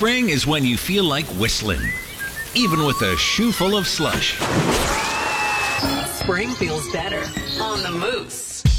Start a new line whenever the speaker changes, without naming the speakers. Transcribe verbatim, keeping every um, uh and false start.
Spring is when you feel like whistling, even with a shoe full of slush.
Spring feels better on the Moose.